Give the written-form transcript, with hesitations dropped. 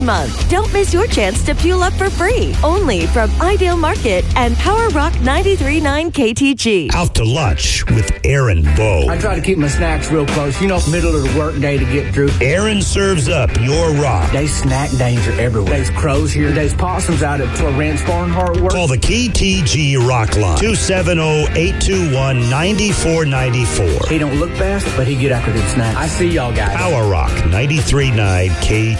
month. Don't miss your chance to fuel up for free. Only from Idale Market and Power Rock 93.9 KTG. Out to lunch with Aaron Bowe. I try to keep my snacks real close. Middle of the work day to get through. Aaron serves up your rock. There's snack danger everywhere. There's crows here. There's possums out at Ranch Barnhart work. Call the KTG Rock Line. 270-821-9494. He don't look fast, but he get after good snacks. I see y'all guys. Power Rock 93.9 KTG.